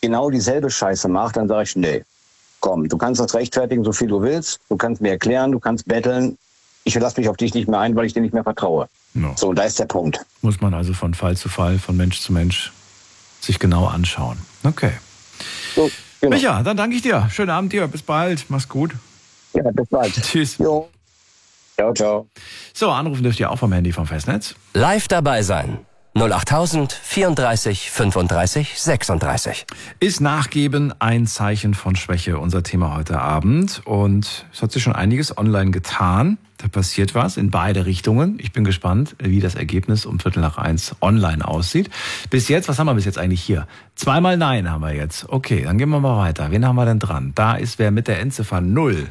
genau dieselbe Scheiße macht, dann sage ich, nee, komm, du kannst das rechtfertigen, so viel du willst, du kannst mir erklären, du kannst betteln, ich lasse mich auf dich nicht mehr ein, weil ich dir nicht mehr vertraue. No. So, und da ist der Punkt. Muss man also von Fall zu Fall, von Mensch zu Mensch sich genau anschauen. Okay. So, genau. Micha, dann danke ich dir. Schönen Abend dir. Bis bald. Mach's gut. Ja, bis bald. Tschüss. Jo. Ciao, ciao. So, anrufen dürft ihr auch vom Handy vom Festnetz. Live dabei sein. 08000 34 35 36. Ist Nachgeben ein Zeichen von Schwäche? Unser Thema heute Abend. Und es hat sich schon einiges online getan. Da passiert was in beide Richtungen. Ich bin gespannt, wie das Ergebnis um 1:15 online aussieht. Bis jetzt, was haben wir bis jetzt eigentlich hier? 2-mal Nein haben wir jetzt. Okay, dann gehen wir mal weiter. Wen haben wir denn dran? Da ist wer mit der Endziffer 0.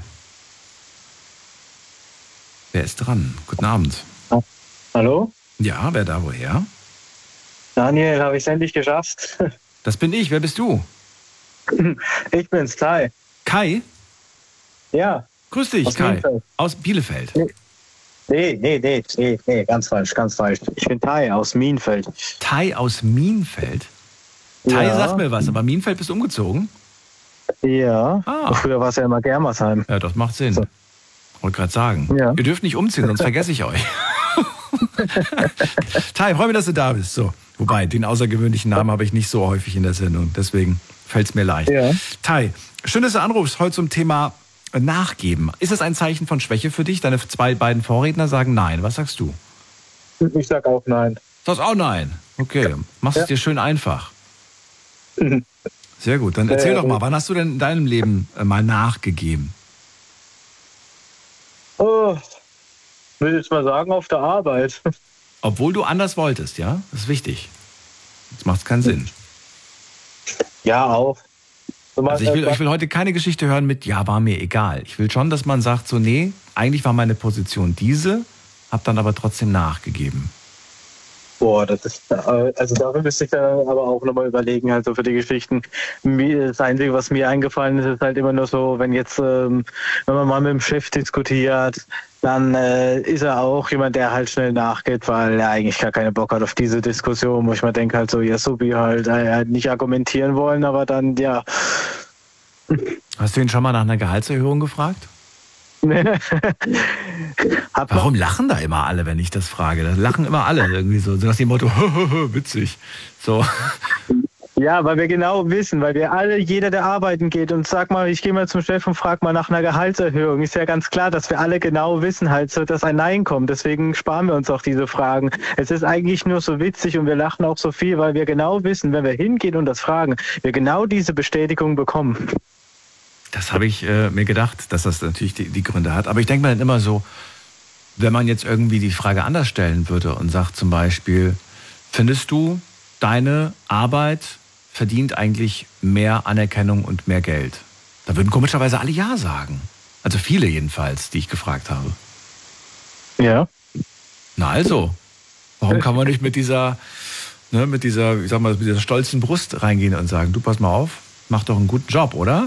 Wer ist dran? Guten Abend. Hallo? Ja, wer da woher? Daniel, habe ich es endlich geschafft. Das bin ich. Wer bist du? Ich bin's, Kai. Kai? Ja. Grüß dich, Aus Kai. Bielefeld. Aus Bielefeld. Nee, ganz falsch. Ich bin Tai aus Mienfeld. Tai aus Mienfeld? Tai sagt mir was, aber Mienfeld bist du umgezogen? Ja. Ah. Früher war es ja immer Germersheim. Ja, das macht Sinn. So. Wollte gerade sagen. Ja. Ihr dürft nicht umziehen, sonst vergesse ich euch. Tai, freue mich, dass du da bist. So. Wobei, den außergewöhnlichen Namen habe ich nicht so häufig in der Sendung. Deswegen fällt es mir leicht. Ja. Tai, schön, dass du anrufst heute zum Thema Nachgeben. Ist das ein Zeichen von Schwäche für dich? Deine beiden Vorredner sagen nein. Was sagst du? Ich sag auch nein. Du sagst auch nein. Okay, machst es dir schön einfach. Sehr gut. Dann erzähl doch mal, wann hast du denn in deinem Leben mal nachgegeben? Oh, würde ich mal sagen, auf der Arbeit. Obwohl du anders wolltest, ja? Das ist wichtig. Jetzt macht es keinen Sinn. Ja, auch. Also ich will heute keine Geschichte hören mit, ja, war mir egal. Ich will schon, dass man sagt, so, nee, eigentlich war meine Position diese, hab dann aber trotzdem nachgegeben. Boah, das ist, also dafür müsste ich dann aber auch nochmal überlegen, halt so für die Geschichten. Das Einzige, was mir eingefallen ist, ist halt immer nur so, wenn jetzt, wenn man mal mit dem Chef diskutiert, dann ist er auch jemand, der halt schnell nachgeht, weil er eigentlich gar keinen Bock hat auf diese Diskussion, wo ich mir denke halt so, ja, so wie halt nicht argumentieren wollen, aber dann, ja. Hast du ihn schon mal nach einer Gehaltserhöhung gefragt? Warum lachen da immer alle, wenn ich das frage? Da lachen immer alle irgendwie so nach dem Motto, witzig. So. Ja, weil wir genau wissen, weil wir alle, jeder, der arbeiten geht und sag mal, ich gehe mal zum Chef und frag mal nach einer Gehaltserhöhung, ist ja ganz klar, dass wir alle genau wissen halt, so, dass ein Nein kommt. Deswegen sparen wir uns auch diese Fragen. Es ist eigentlich nur so witzig und wir lachen auch so viel, weil wir genau wissen, wenn wir hingehen und das fragen, wir genau diese Bestätigung bekommen. Das habe ich mir gedacht, dass das natürlich die Gründe hat. Aber ich denke mir dann immer so, wenn man jetzt irgendwie die Frage anders stellen würde und sagt zum Beispiel, findest du, deine Arbeit verdient eigentlich mehr Anerkennung und mehr Geld? Da würden komischerweise alle Ja sagen. Also viele jedenfalls, die ich gefragt habe. Ja. Na also, warum kann man nicht mit dieser stolzen Brust reingehen und sagen, du pass mal auf, mach doch einen guten Job, oder?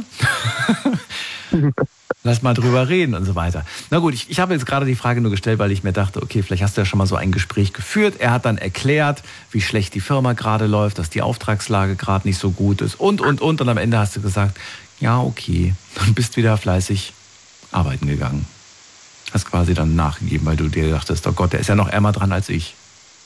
Lass mal drüber reden und so weiter. Na gut, ich habe jetzt gerade die Frage nur gestellt, weil ich mir dachte, okay, vielleicht hast du ja schon mal so ein Gespräch geführt. Er hat dann erklärt, wie schlecht die Firma gerade läuft, dass die Auftragslage gerade nicht so gut ist und. Und am Ende hast du gesagt, ja, okay, dann bist wieder fleißig arbeiten gegangen. Hast quasi dann nachgegeben, weil du dir dachtest, oh Gott, der ist ja noch ärmer dran als ich.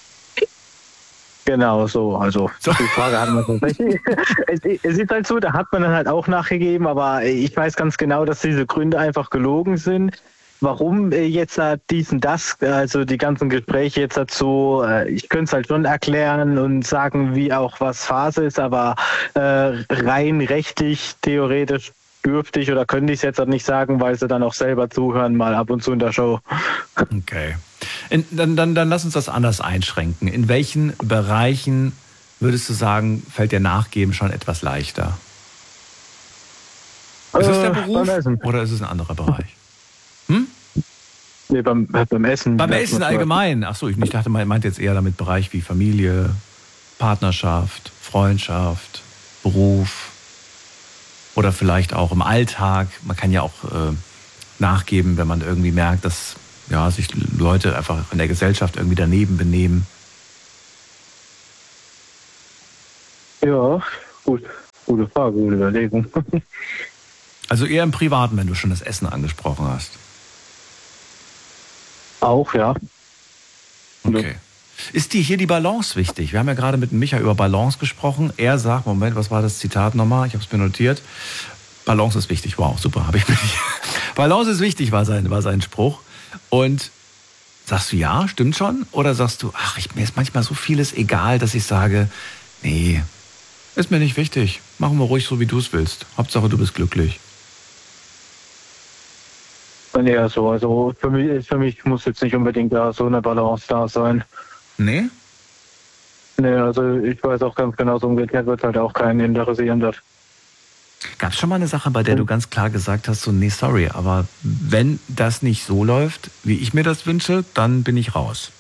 Genau, so, also die Frage hatten wir tatsächlich. Es ist halt so, da hat man dann halt auch nachgegeben, aber ich weiß ganz genau, dass diese Gründe einfach gelogen sind. Warum jetzt also die ganzen Gespräche jetzt dazu, ich könnte es halt schon erklären und sagen, wie auch was Phase ist, aber rein rechtlich, theoretisch dürfte ich oder könnte ich es jetzt auch nicht sagen, weil sie dann auch selber zuhören, mal ab und zu in der Show. Okay. Dann lass uns das anders einschränken. In welchen Bereichen würdest du sagen, fällt dir Nachgeben schon etwas leichter? Ist es der Beruf oder ist es ein anderer Bereich? Nee, beim Essen. Beim Essen allgemein. Achso, ich dachte, man meint jetzt eher damit Bereich wie Familie, Partnerschaft, Freundschaft, Beruf oder vielleicht auch im Alltag. Man kann ja auch nachgeben, wenn man irgendwie merkt, dass sich Leute einfach in der Gesellschaft irgendwie daneben benehmen. Ja, gut. Gute Frage, gute Überlegung. Also eher im Privaten, wenn du schon das Essen angesprochen hast. Auch, ja. Okay. Ist dir hier die Balance wichtig? Wir haben ja gerade mit Micha über Balance gesprochen. Er sagt, Moment, was war das Zitat nochmal? Ich habe es mir notiert. Balance ist wichtig. Wow, super, habe ich mir nicht. Balance ist wichtig, war sein Spruch. Und sagst du ja, stimmt schon? Oder sagst du, ach, mir ist manchmal so vieles egal, dass ich sage, nee, ist mir nicht wichtig. Machen wir ruhig so, wie du es willst. Hauptsache, du bist glücklich. Ja, so, also für mich muss jetzt nicht unbedingt da so eine Balance da sein. Nee? Nee, also ich weiß auch ganz genau, so umgekehrt wird halt auch keinen interessieren wird. Gab es schon mal eine Sache, bei der du ganz klar gesagt hast, so, nee, sorry, aber wenn das nicht so läuft, wie ich mir das wünsche, dann bin ich raus?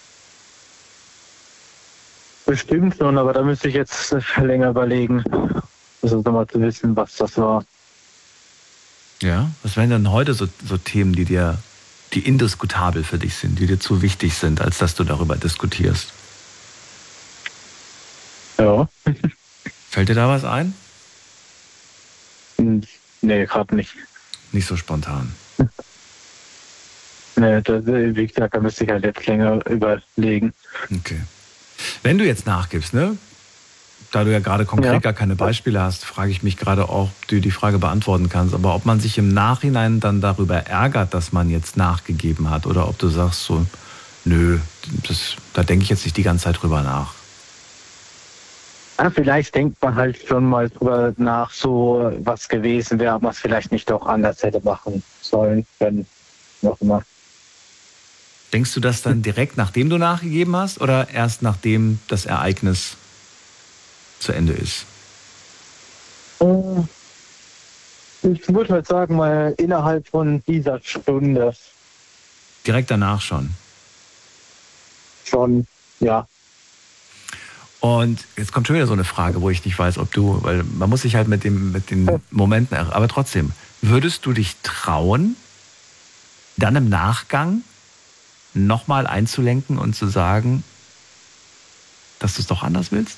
Bestimmt schon, aber da müsste ich jetzt länger überlegen. Also nochmal zu wissen, was das war. Ja? Was wären denn heute so Themen, die indiskutabel für dich sind, die dir zu wichtig sind, als dass du darüber diskutierst? Ja. Fällt dir da was ein? Nee, gerade nicht. Nicht so spontan. Nee, wie gesagt, da müsste ich halt jetzt länger überlegen. Okay. Wenn du jetzt nachgibst, ne? Da du ja gerade konkret gar keine Beispiele hast, frage ich mich gerade auch, ob du die Frage beantworten kannst, aber ob man sich im Nachhinein dann darüber ärgert, dass man jetzt nachgegeben hat, oder ob du sagst so, nö, da denke ich jetzt nicht die ganze Zeit drüber nach. Ja, vielleicht denkt man halt schon mal drüber nach, so was gewesen wäre, ob man es vielleicht nicht doch anders hätte machen sollen, wenn noch immer. Denkst du das dann direkt, nachdem du nachgegeben hast, oder erst nachdem das Ereignis zu Ende ist? Ich würde halt sagen, mal innerhalb von dieser Stunde. Direkt danach schon? Schon, ja. Und jetzt kommt schon wieder so eine Frage, wo ich nicht weiß, ob du, weil man muss sich halt mit den Momenten, aber trotzdem, würdest du dich trauen, dann im Nachgang nochmal einzulenken und zu sagen, dass du es doch anders willst?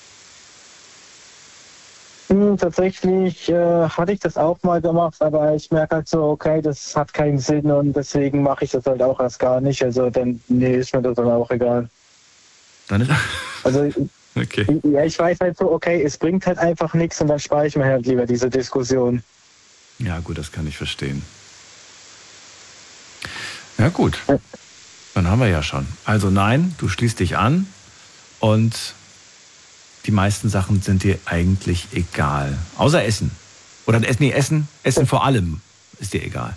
Tatsächlich hatte ich das auch mal gemacht, aber ich merke halt so, okay, das hat keinen Sinn und deswegen mache ich das halt auch erst gar nicht. Also dann, nee, ist mir das dann auch egal. Dann ist also okay. Ja, ich weiß halt so, okay, es bringt halt einfach nichts und dann spare ich mir halt lieber diese Diskussion. Ja gut, das kann ich verstehen. Ja gut, dann haben wir ja schon. Also nein, du schließt dich an und die meisten Sachen sind dir eigentlich egal. Außer Essen. Oder Essen vor allem ist dir egal.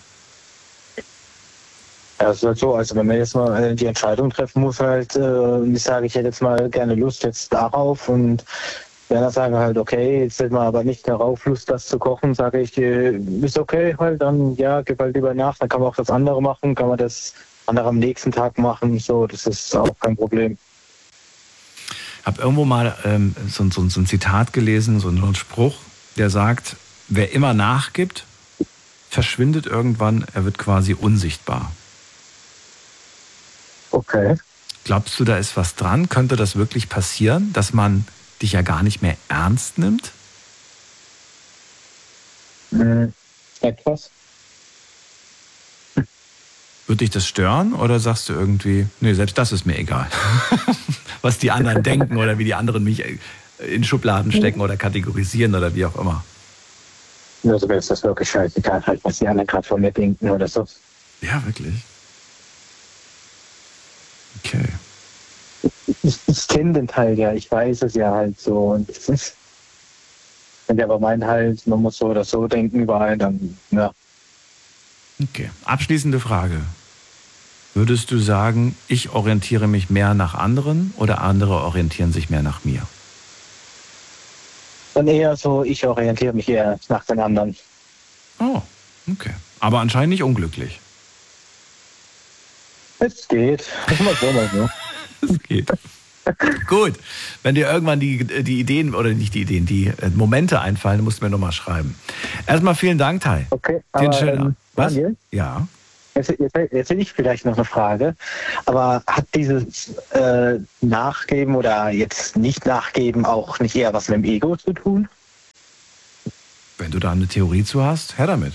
Ja, es ist halt so, also wenn man jetzt mal die Entscheidung treffen muss, halt, ich sage, ich hätte jetzt mal gerne Lust jetzt darauf und wenn er sagen halt, okay, jetzt hätte man aber nicht darauf Lust, das zu kochen, sage ich, ist okay halt, dann ja, gib halt lieber nach, dann kann man auch das andere machen, kann man das andere am nächsten Tag machen, so, das ist auch kein Problem. Ich habe irgendwo mal so ein Zitat gelesen, so ein Spruch, der sagt, wer immer nachgibt, verschwindet irgendwann, er wird quasi unsichtbar. Okay. Glaubst du, da ist was dran? Könnte das wirklich passieren, dass man dich ja gar nicht mehr ernst nimmt? Etwas. Würde dich das stören oder sagst du irgendwie, nee, selbst das ist mir egal, was die anderen denken oder wie die anderen mich in Schubladen stecken oder kategorisieren oder wie auch immer? Also mir ist das wirklich scheißegal, halt, was die anderen gerade von mir denken oder so. Ja, wirklich? Okay. Ich kenne den Teil ja, ich weiß es ja halt so. Und wenn die aber meinen halt, man muss so oder so denken, weil dann, ja. Okay. Abschließende Frage. Würdest du sagen, ich orientiere mich mehr nach anderen oder andere orientieren sich mehr nach mir? Dann eher so, ich orientiere mich eher nach den anderen. Oh, okay. Aber anscheinend nicht unglücklich. Es geht. Das ist mal so, mal so. Es geht. Gut. Wenn dir irgendwann die Ideen, oder nicht die Ideen, die Momente einfallen, musst du mir nochmal schreiben. Erstmal vielen Dank, Tai. Okay, Den aber schönen Was? Daniel, Ja. jetzt hätte ich vielleicht noch eine Frage. Aber hat dieses Nachgeben oder jetzt nicht Nachgeben auch nicht eher was mit dem Ego zu tun? Wenn du da eine Theorie zu hast, her damit.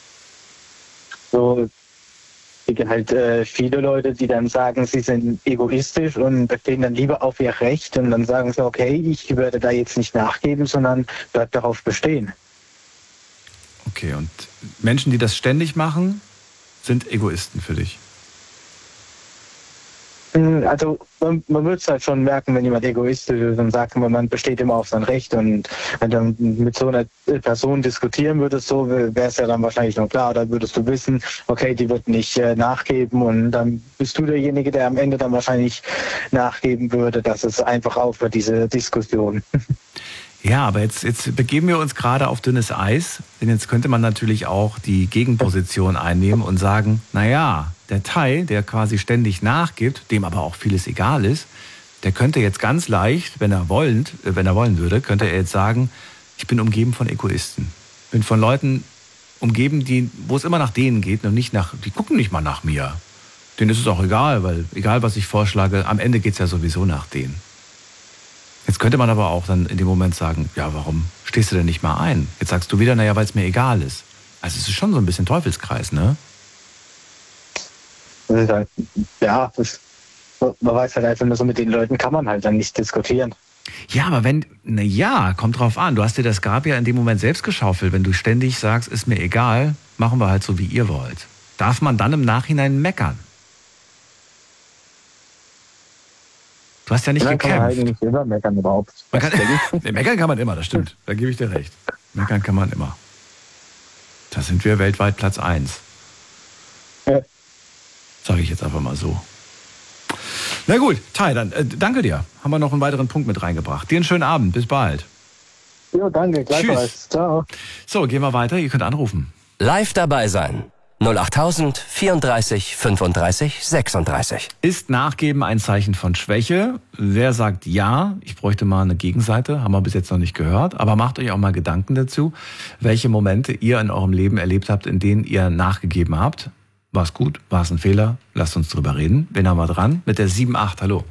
So, ich kenne halt viele Leute, die dann sagen, sie sind egoistisch und bestehen dann lieber auf ihr Recht und dann sagen sie, okay, ich werde da jetzt nicht nachgeben, sondern bleib darauf bestehen. Okay, und Menschen, die das ständig machen, sind Egoisten für dich? Also man wird es halt schon merken, wenn jemand egoistisch ist und sagt, man besteht immer auf sein Recht und wenn du mit so einer Person diskutieren würdest, so wäre es ja dann wahrscheinlich noch klar, dann würdest du wissen, okay, die wird nicht nachgeben und dann bist du derjenige, der am Ende dann wahrscheinlich nachgeben würde, dass es einfach aufhört, diese Diskussion. Ja, aber jetzt begeben wir uns gerade auf dünnes Eis, denn jetzt könnte man natürlich auch die Gegenposition einnehmen und sagen, naja, der Teil, der quasi ständig nachgibt, dem aber auch vieles egal ist, der könnte jetzt ganz leicht, wenn er wollen würde, könnte er jetzt sagen, ich bin umgeben von Egoisten. Bin von Leuten umgeben, wo es immer nach denen geht und nicht die gucken nicht mal nach mir. Denen ist es auch egal, weil egal was ich vorschlage, am Ende geht es ja sowieso nach denen. Jetzt könnte man aber auch dann in dem Moment sagen, ja, warum stehst du denn nicht mal ein? Jetzt sagst du wieder, naja, weil es mir egal ist. Also es ist schon so ein bisschen Teufelskreis, ne? Das ist halt, ja, man weiß halt einfach nur so, mit den Leuten kann man halt dann nicht diskutieren. Ja, aber kommt drauf an. Du hast dir das Grab ja in dem Moment selbst geschaufelt. Wenn du ständig sagst, ist mir egal, machen wir halt so, wie ihr wollt. Darf man dann im Nachhinein meckern? Du hast ja nicht gekämpft. Kann man halt nicht immer meckern überhaupt. Meckern kann man immer, das stimmt. Da gebe ich dir recht. Meckern kann man immer. Da sind wir weltweit Platz 1. Ja. Sage ich jetzt einfach mal so. Na gut, Tai, dann danke dir. Haben wir noch einen weiteren Punkt mit reingebracht. Dir einen schönen Abend. Bis bald. Jo, danke. Gleichfalls. Ciao. So, gehen wir weiter. Ihr könnt anrufen. Live dabei sein. 08000 34 35 36. Ist Nachgeben ein Zeichen von Schwäche? Wer sagt ja? Ich bräuchte mal eine Gegenseite, haben wir bis jetzt noch nicht gehört. Aber macht euch auch mal Gedanken dazu, welche Momente ihr in eurem Leben erlebt habt, in denen ihr nachgegeben habt. War es gut? War es ein Fehler? Lasst uns drüber reden. Wen haben wir dran? Mit der 7-8. Hallo.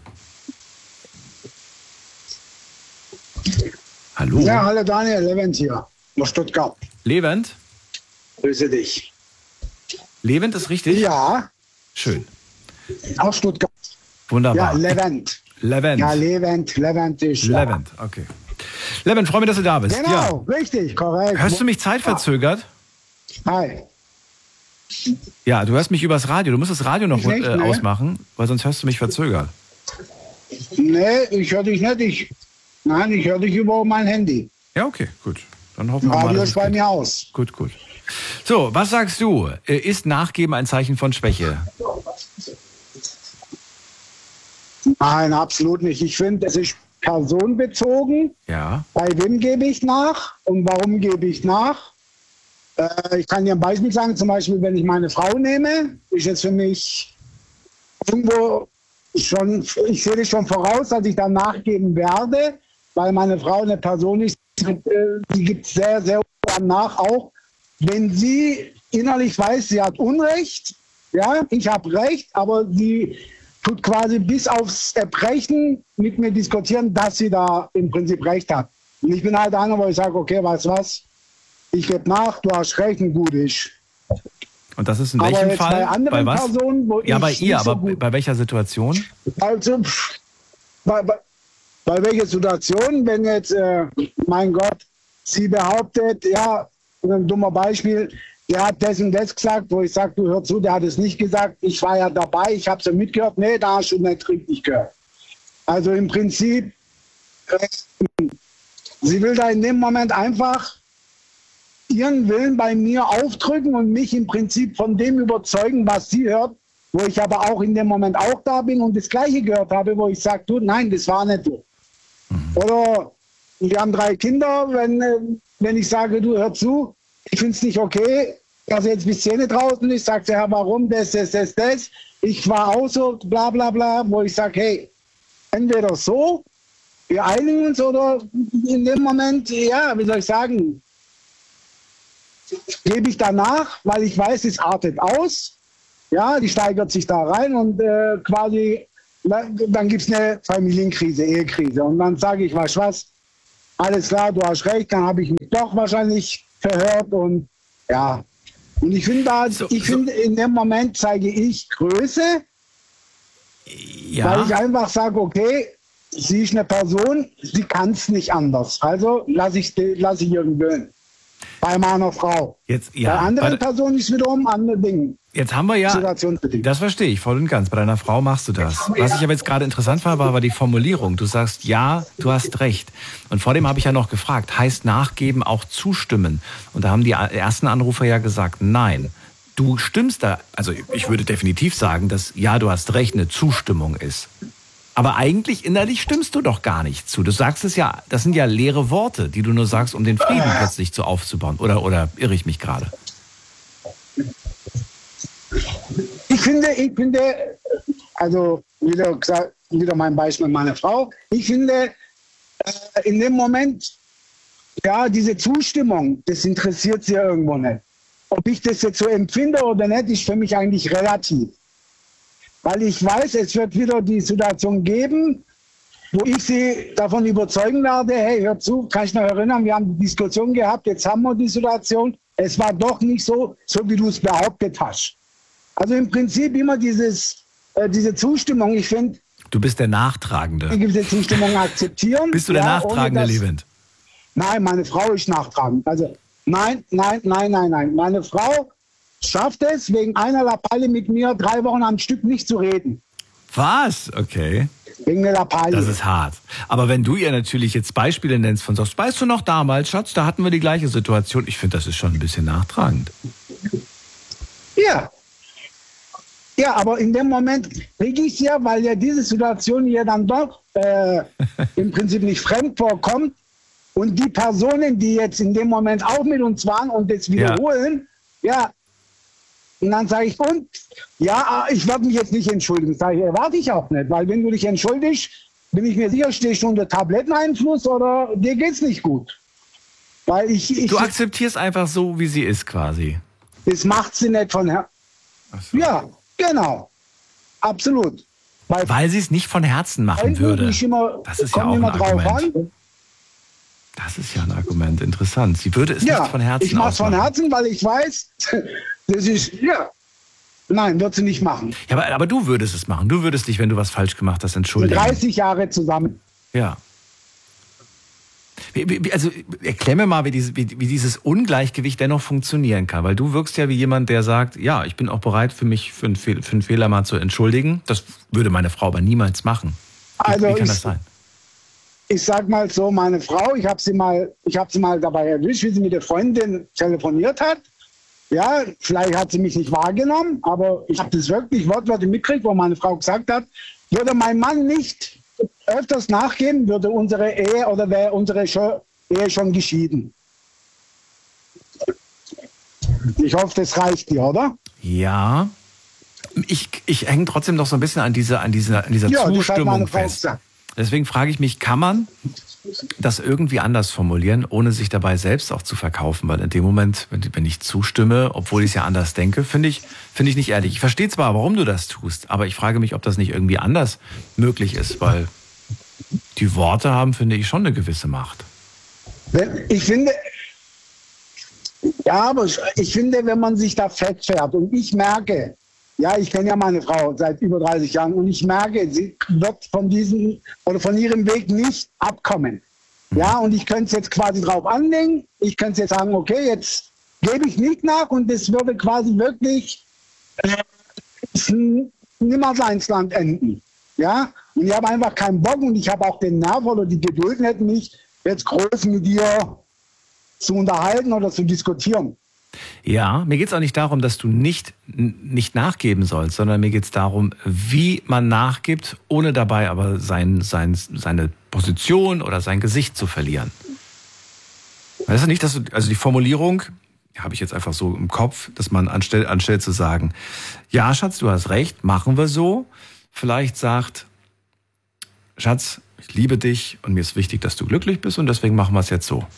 Hallo. Ja, hallo Daniel, Levent hier, aus Stuttgart. Levent? Grüße dich. Levent ist richtig? Ja. Schön. Aus Stuttgart. Wunderbar. Ja, Levent. Levent. Ja, Levent ist ja. Levent, okay. Levent, freue mich, dass du da bist. Genau, ja. richtig, korrekt. Hörst du mich zeitverzögert? Hi. Ja, du hörst mich übers Radio. Du musst das Radio noch nicht, ne? ausmachen, weil sonst hörst du mich verzögert. Nee, ich höre dich nicht. Ich höre dich über mein Handy. Ja, okay, gut. Dann hoffen wir mal, Radio ist bei mir aus. Gut. So, was sagst du? Ist Nachgeben ein Zeichen von Schwäche? Nein, absolut nicht. Ich finde, es ist personenbezogen. Ja. Bei wem gebe ich nach und warum gebe ich nach? Ich kann dir ein Beispiel sagen, zum Beispiel, wenn ich meine Frau nehme, ist es für mich irgendwo schon, ich sehe das schon voraus, dass ich dann nachgeben werde, weil meine Frau eine Person ist, die gibt sehr, sehr nach, auch wenn sie innerlich weiß, sie hat Unrecht, ja, ich habe Recht, aber sie tut quasi bis aufs Erbrechen mit mir diskutieren, dass sie da im Prinzip Recht hat. Und ich bin halt einer, wo ich sage, okay, weißt du was, ich gebe nach, du hast recht, ein gut ist. Und das ist in welchem Fall? Bei anderen was? Personen, wo ja, bei ich ihr, nicht so aber bei welcher Situation? Also, bei welcher Situation, wenn jetzt, mein Gott, sie behauptet, ja, ein dummer Beispiel, der hat das und das gesagt, wo ich sage, du hör zu, der hat es nicht gesagt, ich war ja dabei, ich habe es ja mitgehört, nee, da hast du nicht richtig gehört. Also im Prinzip, sie will da in dem Moment einfach ihren Willen bei mir aufdrücken und mich im Prinzip von dem überzeugen, was sie hört, wo ich aber auch in dem Moment auch da bin und das Gleiche gehört habe, wo ich sage, du, nein, das war nicht so. Oder wir haben 3 Kinder, wenn ich sage, du, hör zu, ich finde es nicht okay, dass jetzt bis 10 draußen ist, sagt er, warum, das. Ich war auch so, bla bla bla, wo ich sage, hey, entweder so, wir einigen uns, oder in dem Moment, ja, wie soll ich sagen, gebe ich danach, weil ich weiß, es artet aus. Ja, die steigert sich da rein und quasi, dann gibt es eine Familienkrise, Ehekrise. Und dann sage ich, weißt du was, alles klar, du hast recht, dann habe ich mich doch wahrscheinlich verhört und ja. Und ich finde, in dem Moment zeige ich Größe, weil ich einfach sage, okay, sie ist eine Person, sie kann es nicht anders. Also lasse ich irgendwann. Bei meiner Frau. Bei anderen Personen ist wiederum andere Dinge. Jetzt haben wir ja, das verstehe ich voll und ganz, bei deiner Frau machst du das. Was ich aber jetzt gerade interessant war die Formulierung. Du sagst, ja, du hast recht. Und vor dem habe ich ja noch gefragt, heißt nachgeben auch zustimmen? Und da haben die ersten Anrufer ja gesagt, nein. Du stimmst da, also ich würde definitiv sagen, dass ja, du hast recht, eine Zustimmung ist. Aber eigentlich innerlich stimmst du doch gar nicht zu. Du sagst es ja, das sind ja leere Worte, die du nur sagst, um den Frieden plötzlich so aufzubauen. Oder irre ich mich gerade? Ich finde, also wieder mein Beispiel, meine Frau. Ich finde, in dem Moment, ja, diese Zustimmung, das interessiert sie irgendwo nicht. Ob ich das jetzt so empfinde oder nicht, ist für mich eigentlich relativ. Weil ich weiß, es wird wieder die Situation geben, wo ich sie davon überzeugen werde, hey, hör zu, kann ich noch erinnern, wir haben die Diskussion gehabt, jetzt haben wir die Situation, es war doch nicht so wie du es behauptet hast. Also im Prinzip immer diese Zustimmung, ich finde... Du bist der Nachtragende. Diese Zustimmung akzeptieren. Bist du der Nachtragende, Levent? Nein, meine Frau ist nachtragend. Also nein. Meine Frau schafft es, wegen einer Lappalie mit mir 3 Wochen am Stück nicht zu reden. Was? Okay. Wegen der Lappalie. Das ist hart. Aber wenn du ihr natürlich jetzt Beispiele nennst von sagst, weißt du noch damals, Schatz, da hatten wir die gleiche Situation. Ich finde, das ist schon ein bisschen nachtragend. Ja. Ja, aber in dem Moment kriege ich es ja, weil ja diese Situation ja dann doch im Prinzip nicht fremd vorkommt. Und die Personen, die jetzt in dem Moment auch mit uns waren und das wiederholen, ja. Und dann sage ich, ich werde mich jetzt nicht entschuldigen. Sage ich, erwarte ich auch nicht, weil wenn du dich entschuldigst, bin ich mir sicher, stehst du unter Tabletteneinfluss oder dir geht's nicht gut. Weil du akzeptierst einfach so, wie sie ist quasi. Das macht sie nicht von Herzen. So. Ja, genau. Absolut. Weil sie es nicht von Herzen machen würde. Das ist ja auch ein Argument. Das ist ja ein Argument, interessant. Sie würde es nicht von Herzen ich mache es von Herzen, weil ich weiß, das ist, nein, wird sie nicht machen. Ja, aber du würdest es machen. Du würdest dich, wenn du was falsch gemacht hast, entschuldigen. 30 Jahre zusammen. Ja. Also erklär mir mal, wie dieses Ungleichgewicht dennoch funktionieren kann. Weil du wirkst ja wie jemand, der sagt, ja, ich bin auch bereit, für einen Fehler mal zu entschuldigen. Das würde meine Frau aber niemals machen. Wie kann das sein? Ich sag mal so, meine Frau, ich habe sie mal dabei erwischt, wie sie mit der Freundin telefoniert hat. Ja, vielleicht hat sie mich nicht wahrgenommen, aber ich habe das wirklich wortwörtlich mitgekriegt, wo meine Frau gesagt hat, würde mein Mann nicht öfters nachgeben, würde unsere Ehe oder wäre unsere Ehe schon geschieden. Ich hoffe, das reicht dir, oder? Ja. Ich hänge trotzdem noch so ein bisschen an dieser Zustimmung fest. Deswegen frage ich mich, kann man das irgendwie anders formulieren, ohne sich dabei selbst auch zu verkaufen? Weil in dem Moment, wenn ich zustimme, obwohl ich es ja anders denke, finde ich nicht ehrlich. Ich verstehe zwar, warum du das tust, aber ich frage mich, ob das nicht irgendwie anders möglich ist, weil die Worte haben, finde ich, schon eine gewisse Macht. Ich finde, wenn man sich da fett fährt und ich merke, ja, ich kenne ja meine Frau seit über 30 Jahren und ich merke, sie wird von ihrem Weg nicht abkommen. Ja, und ich könnte es jetzt quasi drauf anlegen. Ich könnte jetzt sagen, okay, jetzt gebe ich nicht nach und das würde quasi wirklich Nimmerleinsland enden. Ja, und ich habe einfach keinen Bock und ich habe auch den Nerv oder die Geduld nicht, mich jetzt groß mit dir zu unterhalten oder zu diskutieren. Ja, mir geht es auch nicht darum, dass du nicht nachgeben sollst, sondern mir geht es darum, wie man nachgibt, ohne dabei aber seine Position oder sein Gesicht zu verlieren. Weißt du nicht, also die Formulierung habe ich jetzt einfach so im Kopf, dass man anstelle zu sagen, ja, Schatz, du hast recht, machen wir so, vielleicht sagt, Schatz, ich liebe dich und mir ist wichtig, dass du glücklich bist und deswegen machen wir es jetzt so.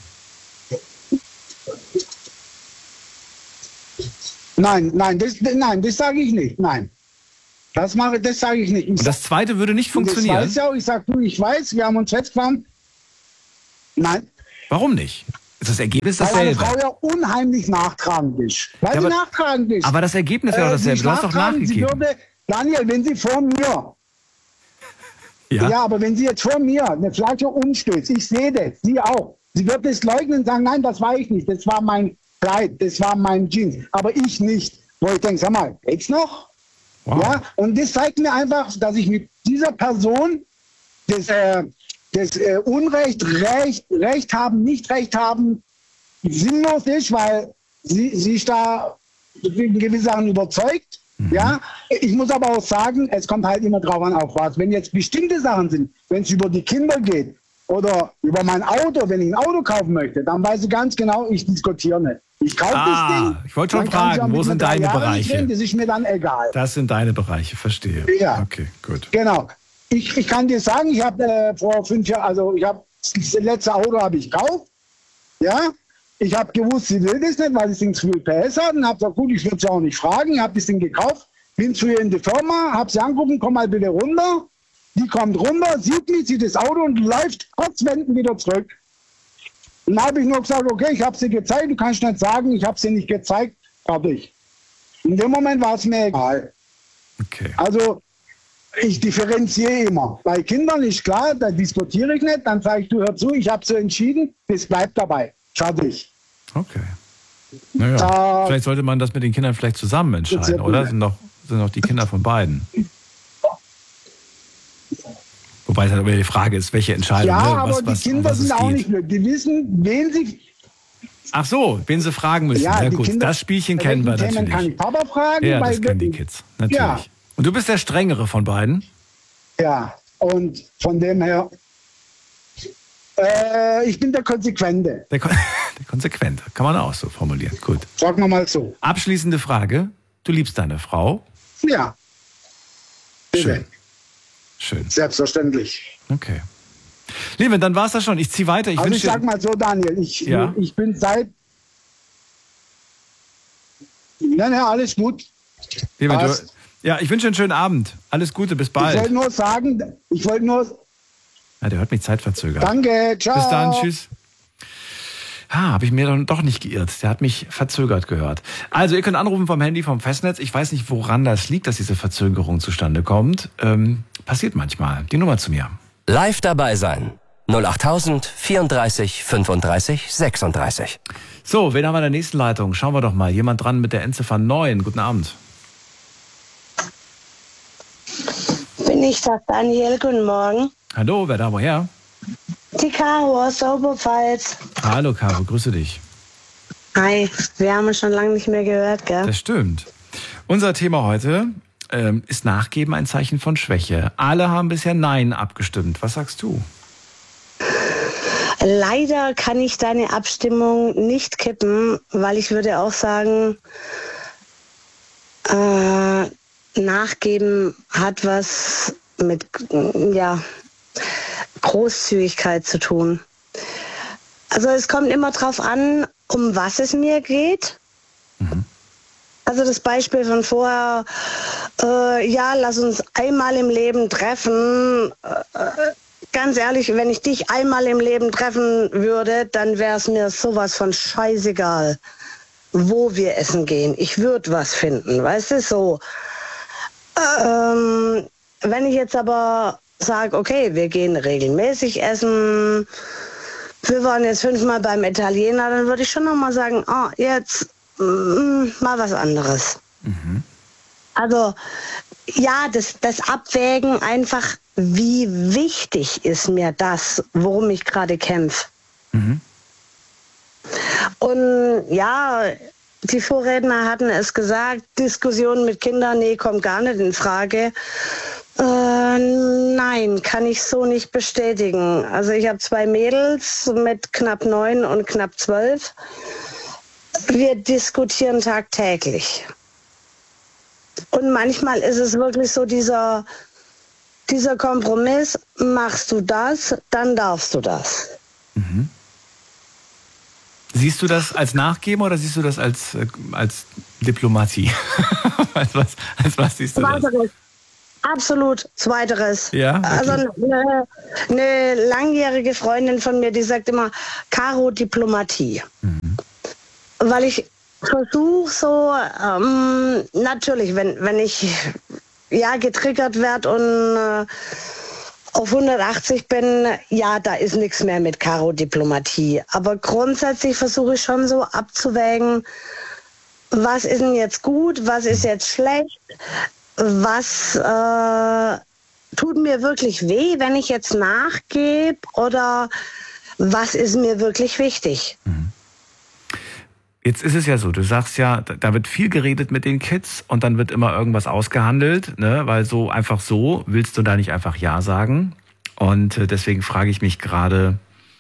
Nein, das sage ich nicht. Nein. Das sage ich nicht. Und das Zweite würde nicht funktionieren? Das weiß ja auch. Ich sage, ich weiß, wir haben uns festgefahren. Nein. Warum nicht? Ist das Ergebnis Weil eine dasselbe? Frau ja unheimlich nachtragend ist. Weil Ja, sie aber- nachtragend ist. Aber das Ergebnis wäre doch Sie dasselbe. ist Du hast doch nachtragend, sie nachgegeben. würde, Daniel, wenn sie vor mir, ja, aber wenn sie jetzt vor mir eine Flasche umstößt, ich sehe das, sie auch. Sie wird es leugnen und sagen, nein, das war ich nicht, das war mein Kleid, das war mein Jeans, aber ich nicht. Wo ich denke, sag mal, geht's noch? Wow. Ja, und das zeigt mir einfach, dass ich mit dieser Person das Unrecht, Recht haben, nicht Recht haben, sinnlos ist, weil sie ist da in gewissen Sachen überzeugt. Ja, ich muss aber auch sagen, es kommt halt immer drauf an, auf was. Wenn jetzt bestimmte Sachen sind, wenn es über die Kinder geht oder über mein Auto, wenn ich ein Auto kaufen möchte, dann weiß ich ganz genau, ich diskutiere nicht. Ich kaufe das Ding. Ich wollte schon dann kann ich fragen, auch wo mit sind einer 3 deine Jahre Bereiche? reden, das ist mir dann egal. Das sind deine Bereiche, verstehe. Ja. Okay, gut. Genau. Ich kann dir sagen, ich habe vor 5 Jahren, also ich habe das letzte Auto habe ich gekauft. Ja. Ich habe gewusst, sie will das nicht, weil das Ding zu viel PS hat. Und habe gesagt, gut, ich würde sie auch nicht fragen. Ich habe das Ding gekauft, bin zu ihr in die Firma, habe sie angerufen, komm mal bitte runter. Die kommt runter, sieht mich, sieht das Auto und läuft kurz wenden wieder zurück. Und dann habe ich nur gesagt, okay, ich habe sie gezeigt, du kannst nicht sagen, ich habe sie nicht gezeigt, fertig. In dem Moment war es mir egal. Okay. Also ich differenziere immer. Bei Kindern ist klar, da diskutiere ich nicht, dann sage ich, du hör zu, ich habe so entschieden, das bleibt dabei. Fertig. Okay. Naja, vielleicht sollte man das mit den Kindern vielleicht zusammen entscheiden, oder? Sind doch die Kinder von beiden. Wobei es aber die Frage ist, welche Entscheidung. Ja, ne? aber die Kinder sind auch nicht blöd. Die wissen, wen sie... Ach so, wen sie fragen müssen. Ja, gut, Kinder, das Spielchen kennen wir natürlich. Kann ich Papa fragen? Ja, das kennen die Kids, natürlich. Ja. Und du bist der Strengere von beiden? Ja, und von dem her... ich bin der Konsequente. Der Konsequente, kann man auch so formulieren. Gut. Sagen wir mal so. Abschließende Frage. Du liebst deine Frau? Ja. Schön. Schön. Selbstverständlich. Okay. Liebe, dann war's das schon. Ich ziehe weiter. Ich sag mal so, Daniel, ich bin seit... Nein, alles gut. Liebe, ich wünsche einen schönen Abend. Alles Gute, bis bald. Ich wollte nur sagen, Ja, der hört mich zeitverzögert. Danke, ciao. Bis dann, tschüss. Habe ich mir dann doch nicht geirrt. Der hat mich verzögert gehört. Also, ihr könnt anrufen vom Handy, vom Festnetz. Ich weiß nicht, woran das liegt, dass diese Verzögerung zustande kommt. Passiert manchmal. Die Nummer zu mir. Live dabei sein. 08000 34 35 36. So, wen haben wir in der nächsten Leitung? Schauen wir doch mal. Jemand dran mit der Endziffer 9. Guten Abend. Bin ich das, Daniel? Guten Morgen. Hallo, wer da, woher? Die Caro aus der Oberpfalz. Hallo, Caro, grüße dich. Hi, wir haben uns schon lange nicht mehr gehört, gell? Das stimmt. Unser Thema heute ist Nachgeben ein Zeichen von Schwäche. Alle haben bisher Nein abgestimmt. Was sagst du? Leider kann ich deine Abstimmung nicht kippen, weil ich würde auch sagen, Nachgeben hat was mit Großzügigkeit zu tun. Also es kommt immer drauf an, um was es mir geht. Mhm. Also das Beispiel von vorher, lass uns einmal im Leben treffen. Ganz ehrlich, wenn ich dich einmal im Leben treffen würde, dann wäre es mir sowas von scheißegal, wo wir essen gehen. Ich würde was finden, weißt du, so. Wenn ich jetzt aber sage, okay, wir gehen regelmäßig essen, wir waren jetzt 5-mal beim Italiener, dann würde ich schon nochmal sagen, jetzt mal was anderes. Mhm. Also, ja, das Abwägen einfach, wie wichtig ist mir das, worum ich gerade kämpfe. Mhm. Und ja, die Vorredner hatten es gesagt, Diskussionen mit Kindern, nee, kommt gar nicht in Frage. Nein, kann ich so nicht bestätigen. Also ich habe 2 Mädels mit knapp 9 und knapp 12. Wir diskutieren tagtäglich. Und manchmal ist es wirklich so dieser Kompromiss, machst du das, dann darfst du das. Mhm. Siehst du das als Nachgeben oder siehst du das als Diplomatie? als was siehst du das? Absolut, zweiteres. Ja, also eine langjährige Freundin von mir, die sagt immer Karo Diplomatie. Weil ich versuche so, natürlich, wenn ich getriggert werde und auf 180 bin, da ist nichts mehr mit Karo Diplomatie. Aber grundsätzlich versuche ich schon so abzuwägen, was ist denn jetzt gut, was ist jetzt schlecht, was tut mir wirklich weh, wenn ich jetzt nachgebe, oder was ist mir wirklich wichtig? Jetzt ist es ja so, du sagst ja, da wird viel geredet mit den Kids und dann wird immer irgendwas ausgehandelt, ne? Weil so einfach so willst du da nicht einfach Ja sagen. Und deswegen frage ich mich gerade,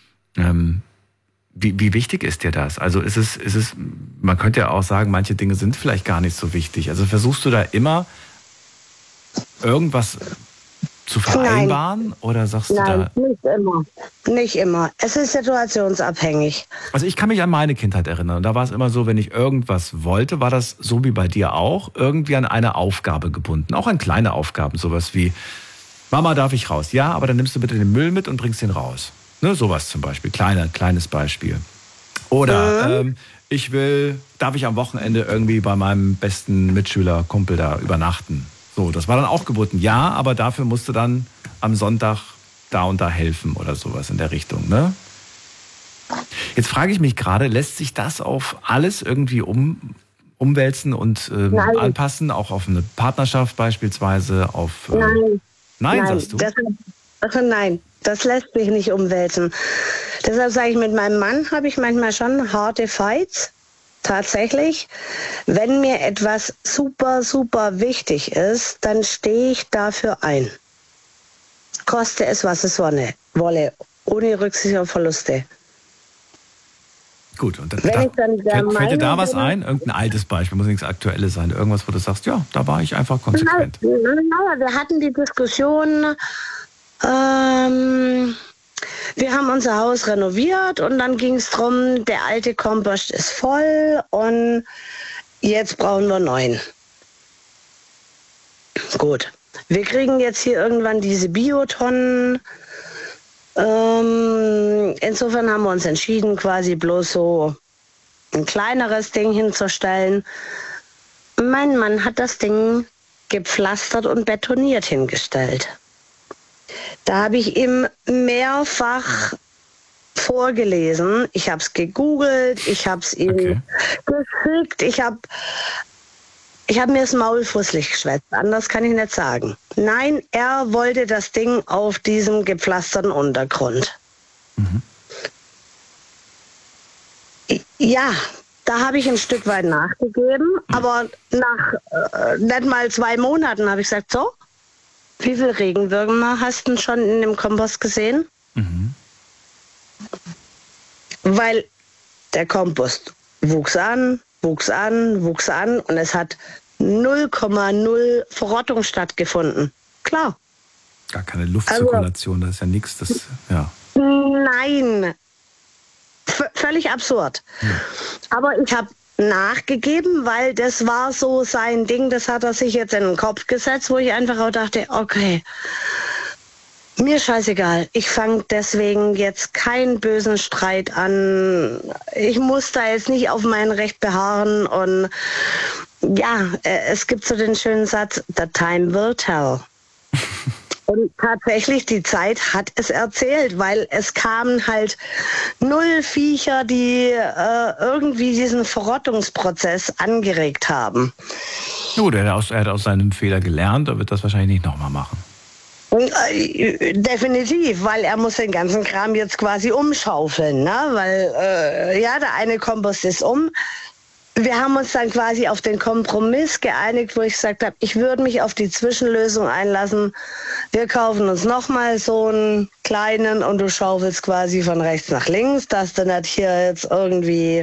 wie wichtig ist dir das? Also ist es, man könnte ja auch sagen, manche Dinge sind vielleicht gar nicht so wichtig. Also versuchst du da immer irgendwas zu vereinbaren? Nein. Oder sagst du da... Nicht immer. Nicht immer. Es ist situationsabhängig. Also ich kann mich an meine Kindheit erinnern. Und da war es immer so, wenn ich irgendwas wollte, war das so wie bei dir auch, irgendwie an eine Aufgabe gebunden. Auch an kleine Aufgaben. Sowas wie, Mama, darf ich raus? Ja, aber dann nimmst du bitte den Müll mit und bringst den raus. Ne, sowas zum Beispiel. Kleines Beispiel. Oder darf ich am Wochenende irgendwie bei meinem besten Mitschüler, Kumpel da übernachten? So, das war dann auch geboten. Ja, aber dafür musst du dann am Sonntag da und da helfen oder sowas in der Richtung, ne? Jetzt frage ich mich gerade, lässt sich das auf alles irgendwie umwälzen und anpassen? Auch auf eine Partnerschaft beispielsweise? Nein, sagst du? Nein, das lässt sich nicht umwälzen. Deshalb sage ich, mit meinem Mann habe ich manchmal schon harte Fights. Tatsächlich, wenn mir etwas super, super wichtig ist, dann stehe ich dafür ein. Koste es, was es wolle, ohne Rücksicht auf Verluste. Gut, und fällt dir da was ein? Irgendein altes Beispiel, muss nichts Aktuelles sein. Irgendwas, wo du sagst, ja, da war ich einfach konsequent. Wir hatten die Diskussion, wir haben unser Haus renoviert und dann ging es darum, der alte Kompost ist voll und jetzt brauchen wir neuen. Gut, wir kriegen jetzt hier irgendwann diese Biotonnen. Insofern haben wir uns entschieden, quasi bloß so ein kleineres Ding hinzustellen. Mein Mann hat das Ding gepflastert und betoniert hingestellt. Da habe ich ihm mehrfach vorgelesen. Ich habe es gegoogelt, ich habe es ihm geschickt, ich habe mir das Maul fusselig geschwätzt. Anders kann ich nicht sagen. Nein, er wollte das Ding auf diesem gepflasterten Untergrund. Ja, da habe ich ein Stück weit nachgegeben, aber nach nicht mal 2 Monaten habe ich gesagt, so, wie viele Regenwürmer hast du schon in dem Kompost gesehen? Weil der Kompost wuchs an und es hat 0,0 Verrottung stattgefunden. Klar. Gar keine Luftzirkulation, das ist ja nichts. Nein. Völlig absurd. Ja. Aber ich habe nachgegeben, weil das war so sein Ding, das hat er sich jetzt in den Kopf gesetzt, wo ich einfach auch dachte, okay, mir scheißegal, ich fange deswegen jetzt keinen bösen Streit an, ich muss da jetzt nicht auf mein Recht beharren und ja, es gibt so den schönen Satz, the time will tell. Und tatsächlich, die Zeit hat es erzählt, weil es kamen halt 0 Viecher, die irgendwie diesen Verrottungsprozess angeregt haben. Gut, er hat aus seinem Fehler gelernt, er wird das wahrscheinlich nicht nochmal machen. Definitiv, weil er muss den ganzen Kram jetzt quasi umschaufeln, ne? Weil der eine Kompost ist Wir haben uns dann quasi auf den Kompromiss geeinigt, wo ich gesagt habe, ich würde mich auf die Zwischenlösung einlassen. Wir kaufen uns nochmal so einen kleinen und du schaufelst quasi von rechts nach links, dass du nicht hier jetzt irgendwie,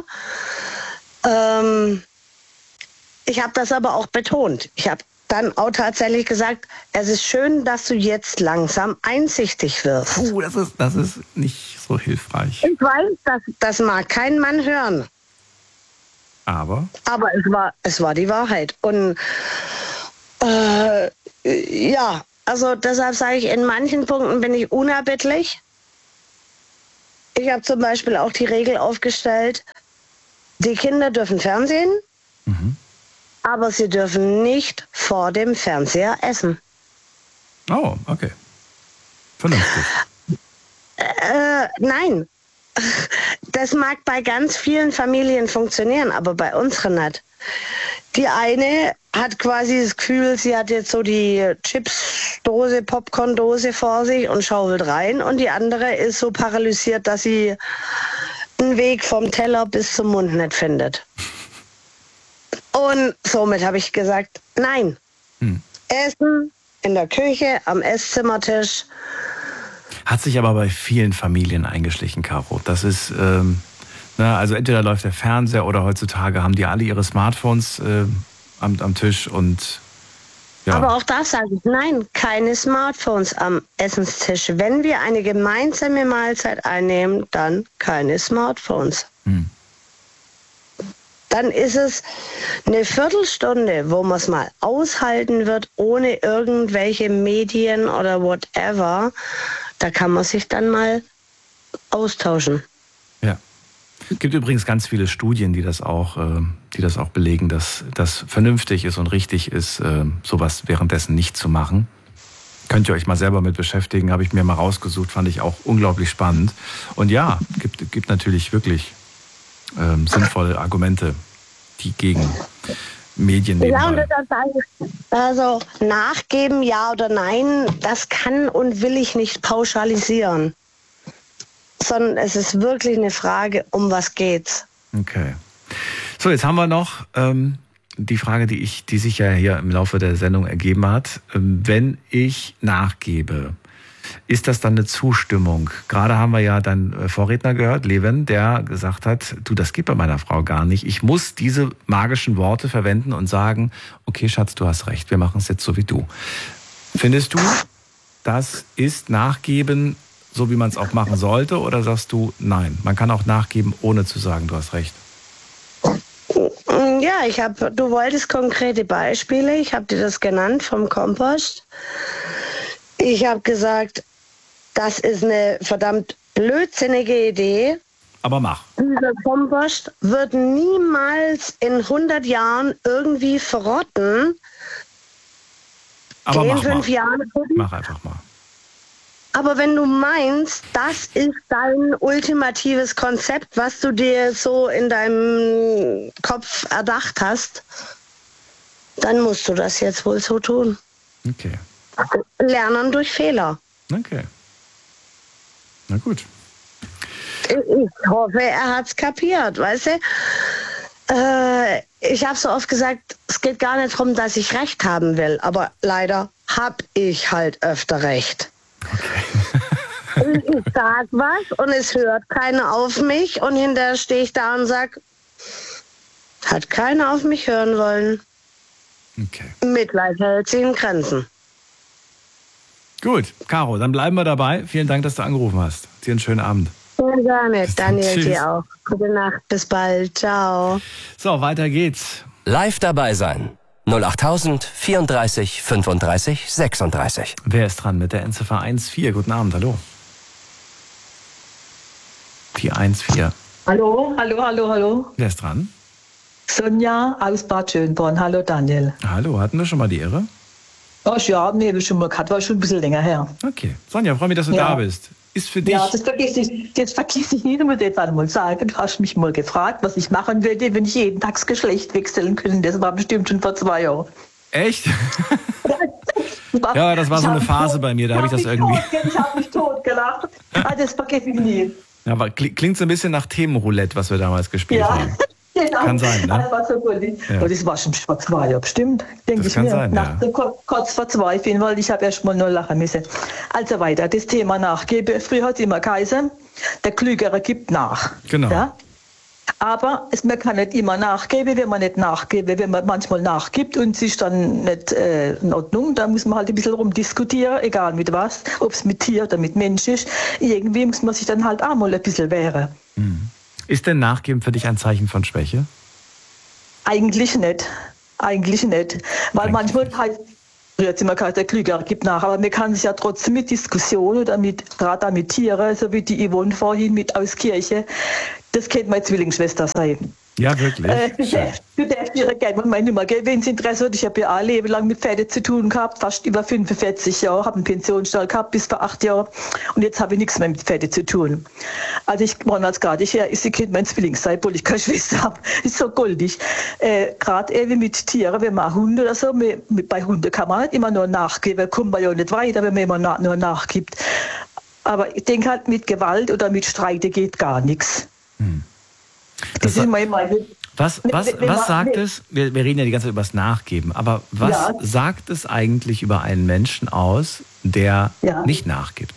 ich habe das aber auch betont. Ich habe dann auch tatsächlich gesagt, es ist schön, dass du jetzt langsam einsichtig wirst. Das ist nicht so hilfreich. Ich weiß, das mag kein Mann hören. Aber es war die Wahrheit. Und ja, also deshalb sage ich, in manchen Punkten bin ich unerbittlich. Ich habe zum Beispiel auch die Regel aufgestellt, die Kinder dürfen Fernsehen, aber sie dürfen nicht vor dem Fernseher essen. Oh, okay. Vernünftig. Nein. Das mag bei ganz vielen Familien funktionieren, aber bei unseren nicht. Die eine hat quasi das Gefühl, sie hat jetzt so die Chipsdose, Popcorndose vor sich und schaufelt rein, und die andere ist so paralysiert, dass sie einen Weg vom Teller bis zum Mund nicht findet. Und somit habe ich gesagt, nein. Essen in der Küche, am Esszimmertisch. Hat sich aber bei vielen Familien eingeschlichen, Caro. Das ist, also entweder läuft der Fernseher oder heutzutage haben die alle ihre Smartphones am Tisch und ja. Aber auch da sage ich, nein, keine Smartphones am Essenstisch. Wenn wir eine gemeinsame Mahlzeit einnehmen, dann keine Smartphones. Dann ist es eine Viertelstunde, wo man es mal aushalten wird, ohne irgendwelche Medien oder whatever. Da kann man sich dann mal austauschen. Ja. Es gibt übrigens ganz viele Studien, die das auch belegen, dass das vernünftig ist und richtig ist, sowas währenddessen nicht zu machen. Könnt ihr euch mal selber mit beschäftigen, habe ich mir mal rausgesucht, fand ich auch unglaublich spannend. Und ja, gibt natürlich wirklich sinnvolle Argumente, die gegen Medien nebenbei. Ja, und das sage ich, also nachgeben, ja oder nein, das kann und will ich nicht pauschalisieren. Sondern es ist wirklich eine Frage, um was geht's. Okay. So, jetzt haben wir noch die Frage, die sich ja hier im Laufe der Sendung ergeben hat. Wenn ich nachgebe, ist das dann eine Zustimmung? Gerade haben wir ja deinen Vorredner gehört, Leven, der gesagt hat, du, das geht bei meiner Frau gar nicht. Ich muss diese magischen Worte verwenden und sagen, okay, Schatz, du hast recht, wir machen es jetzt so wie du. Findest du, das ist Nachgeben, so wie man es auch machen sollte? Oder sagst du, nein, man kann auch nachgeben, ohne zu sagen, du hast recht? Ja, du wolltest konkrete Beispiele. Ich habe dir das genannt vom Kompost. Ich habe gesagt, das ist eine verdammt blödsinnige Idee. Aber mach. Dieser Kompost wird niemals in 100 Jahren irgendwie verrotten. Aber mach 5 mal. Jahre. Mach einfach mal. Aber wenn du meinst, das ist dein ultimatives Konzept, was du dir so in deinem Kopf erdacht hast, dann musst du das jetzt wohl so tun. Okay. Lernen durch Fehler. Okay. Na gut. Ich hoffe, er hat's kapiert, weißt du? Ich habe so oft gesagt, es geht gar nicht darum, dass ich Recht haben will, aber leider habe ich halt öfter Recht. Okay. Ich sag was und es hört keiner auf mich und hinterher stehe ich da und sag, hat keiner auf mich hören wollen. Okay. Mitleid hält sich in Grenzen. Gut, Caro, dann bleiben wir dabei. Vielen Dank, dass du angerufen hast. Dir einen schönen Abend. Sehr gerne. Bis dann. Daniel, Tschüss. dir auch. Gute Nacht, bis bald. Ciao. So, weiter geht's. Live dabei sein. 08000 34 35 36. Wer ist dran mit der Endziffer 14? Guten Abend, hallo. 414. Hallo. Wer ist dran? Sonja aus Bad Schönborn. Hallo Daniel. Hallo, hatten wir schon mal die Ehre? Ach ja, nee, schon mal gehabt, war schon ein bisschen länger her. Okay. Sonja, freue mich, dass du da bist. Ist für dich... Ja, das vergiss ich nie, du musst jetzt einmal sagen. Du hast mich mal gefragt, was ich machen würde, wenn ich jeden Tag das Geschlecht wechseln könnte. Das war bestimmt schon vor 2 Jahren. Echt? Ja, das war so eine Phase bei mir, da habe ich das irgendwie... Ich habe mich totgelacht. Das vergesse ich nie. Ja, aber klingt so ein bisschen nach Themenroulette, was wir damals gespielt haben. Genau. Kann sein, ne? Das war so gut. Ja. Aber das war schon vor 2 Jahren, bestimmt. Denke ich kann mir. sein, ja. Kurz vor 2, weil ich habe erst mal nur lachen müssen. Also weiter, das Thema Nachgebe. Früher hat es immer geheißen, der Klügere gibt nach. Genau. Ja? Aber man kann nicht immer nachgeben, wenn man nicht nachgebe. Wenn man manchmal nachgibt und es ist dann nicht in Ordnung, da muss man halt ein bisschen rumdiskutieren, egal mit was, ob es mit Tier oder mit Mensch ist. Irgendwie muss man sich dann halt auch mal ein bisschen wehren. Mhm. Ist denn Nachgeben für dich ein Zeichen von Schwäche? Eigentlich nicht. Weil manchmal heißt, Früher hat immer gesagt, der Klügere gibt nach, aber man kann sich ja trotzdem mit Diskussionen oder gerade mit Tieren, so wie die Yvonne vorhin mit aus Kirche, das könnte meine Zwillingsschwester sein. Ja, wirklich. Du darfst ihre gerne meine Nummer geben, wenn es Interesse hat. Ich habe ja ein Leben lang mit Pferden zu tun gehabt, fast über 45 Jahre, habe einen Pensionsstall gehabt bis vor 8 Jahren und jetzt habe ich nichts mehr mit Pferden zu tun. Also ich meine als gerade ich Kind mein Zwilling sein, obwohl ich keine Schwester habe. Ist so goldig. Gerade eben mit Tieren, wenn man Hunde oder so, bei Hunden kann man halt immer nur nachgeben, kommt man ja nicht weiter, wenn man immer nur nachgibt. Aber ich denke halt, mit Gewalt oder mit Streiten geht gar nichts. Das ist immer was sagt es, wir reden ja die ganze Zeit über das Nachgeben, aber was sagt es eigentlich über einen Menschen aus, der nicht nachgibt?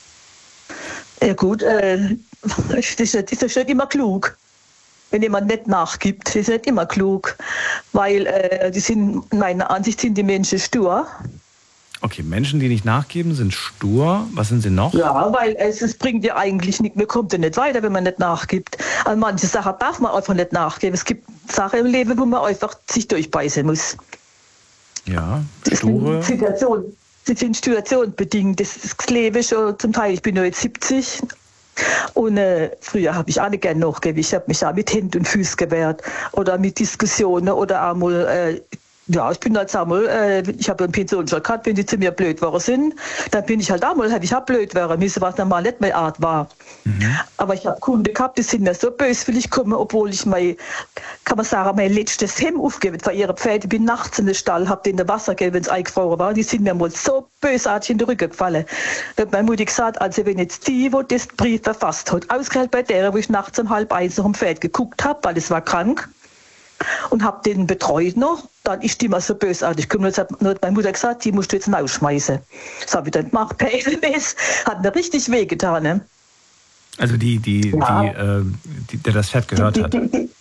Ja gut, das ist nicht immer klug. Wenn jemand nicht nachgibt, das ist nicht immer klug, weil meiner Ansicht sind die Menschen stur. Okay, Menschen, die nicht nachgeben, sind stur. Was sind sie noch? Ja, weil es bringt ja eigentlich nichts. Man kommt ja nicht weiter, wenn man nicht nachgibt. Also manche Sachen darf man einfach nicht nachgeben. Es gibt Sachen im Leben, wo man einfach sich durchbeißen muss. Ja, sture. Das sind situationsbedingt. Das Leben schon zum Teil, ich bin nur jetzt 70. Und früher habe ich auch nicht gerne nachgegeben. Ich habe mich auch mit Händen und Füßen gewehrt. Oder mit Diskussionen oder einmal... ich bin halt einmal, ich habe einen Pensionsstall gehabt, wenn die zu mir blöd waren sind, dann bin ich halt einmal, hätte ich auch blöd werden müssen, was normal nicht meine Art war. Aber ich habe Kunden gehabt, die sind mir so böswillig gekommen, obwohl ich mein letztes Hemd aufgegeben von ihren Pferden. Ich bin nachts in den Stall, habe denen Wasser gegeben, wenn es eingefroren war. Die sind mir mal so bösartig in den Rücken gefallen. Da hat meine Mutter gesagt, also wenn jetzt die, wo das Brief verfasst hat, ausgerechnet bei der, wo ich nachts um 12:30 noch am Pferd geguckt habe, weil es war krank, und habe den betreut noch, dann ist die mal so bösartig. Jetzt hat meine Mutter gesagt, die musst du jetzt rausschmeißen. Das habe ich dann gemacht, per SMS. Hat mir richtig wehgetan. Ne? Also der das Pferd gehört hat.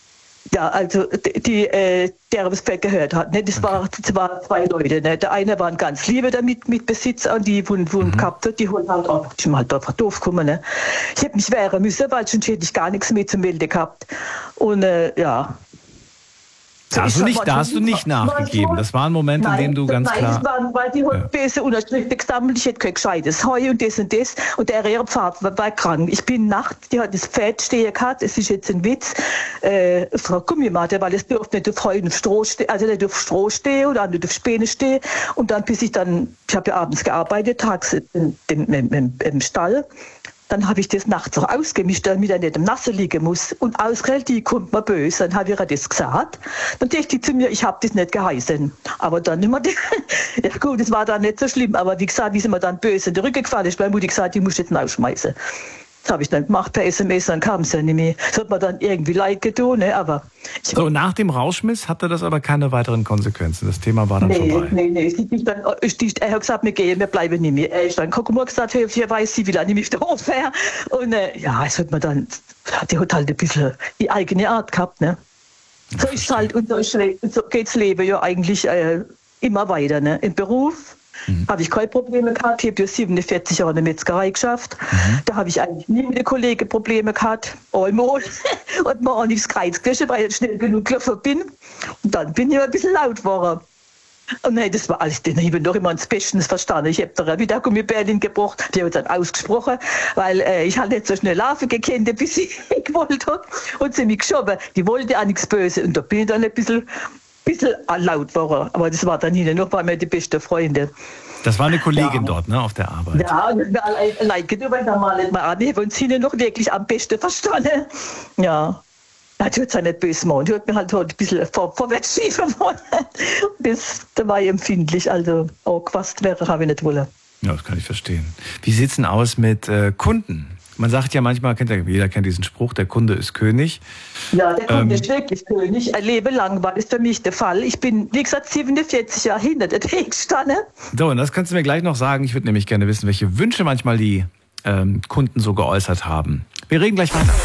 Der das Pferd gehört hat. Ne? Das waren 2 Leute. Ne? Der eine war ein ganz lieber mit Besitzer und die gehabt hat, die holen halt auch, ich bin halt einfach doof gekommen. Ne? Ich hätte mich wehren müssen, weil sonst hätte ich gar nichts mehr zu melden gehabt. Und Da hast du nicht nachgegeben. Das war ein Moment, in dem du ganz klar... Nein, weil die haben böse Unterschriften gesammelt, ich hätte kein gescheites Heu und das. Und der ihre Pfad war krank. Ich bin nachts, die hat das Pferd stehen gehabt, es ist jetzt ein Witz, Frau Gummimatte, weil es durfte nicht auf Heu und Stroh stehen, also nicht auf Stroh stehen oder nicht auf Späne stehen. Und dann, ich habe ja abends gearbeitet, tags im Stall. Dann habe ich das nachts auch ausgemischt, damit er nicht im Nassen liegen muss. Und ausgerechnet, die kommt mir böse. Dann habe ich ihr das gesagt. Dann dachte die zu mir, ich habe das nicht geheißen. Aber dann immer, ja gut, das war dann nicht so schlimm. Aber wie gesagt, wie sie mir dann böse in die Rücken gefallen ist, meine Mutter gesagt, die muss jetzt rausschmeißen. Das habe ich dann gemacht per SMS, dann kam es ja nicht mehr. Das hat mir dann irgendwie leid getan, ne? Aber so, nach dem Rausschmiss hatte das aber keine weiteren Konsequenzen. Das Thema war dann vorbei. Er hat gesagt, wir bleiben nicht mehr. Er ist dann gesagt, hier weiß sie, will er nicht mehr auf der Hof her. Und es hat mir dann, die hat halt ein bisschen die eigene Art gehabt, ne? So ist es halt, und so geht's Leben ja eigentlich immer weiter, ne? Im Beruf habe ich keine Probleme gehabt. Ich habe ja 47 Jahre in der Metzgerei geschafft. Da habe ich eigentlich nie mit den Kollegen Probleme gehabt. Einmal und mir auch nichts gereizt, weil ich schnell genug gelaufen bin. Und dann bin ich ein bisschen laut geworden. Und nein, das war alles, ich habe noch immer ins Bestens verstanden. Ich habe da wieder Gummibärchen gebracht, die hat dann ausgesprochen, weil ich halt nicht so schnell laufen gekannt, bis ich wollte habe. Und sie mich geschoben. Die wollte auch nichts Böses. Und da bin ich dann ein bisschen laut geworden. Aber das war dann hinten noch, waren wir die besten Freunde. Das war eine Kollegin dort, ne, auf der Arbeit. Ja, allein gegenüber, da mal nicht mal an. Wir haben uns hinten noch wirklich am besten verstanden. Ja. Die hat es ja nicht böse gemacht. Die hat mir halt ein bisschen vorwärts schieben wollen. Da war ich empfindlich. Also auch gefasst wäre, habe ich nicht wollen. Ja, das kann ich verstehen. Wie sieht es denn aus mit Kunden? Man sagt ja manchmal, jeder kennt diesen Spruch, der Kunde ist König. Ja, der Kunde ist wirklich König. Ein Leben lang war das für mich der Fall. Ich bin, wie gesagt, 47 Jahre hinter der Theke gestanden. So, und das kannst du mir gleich noch sagen. Ich würde nämlich gerne wissen, welche Wünsche manchmal die Kunden so geäußert haben. Wir reden gleich weiter.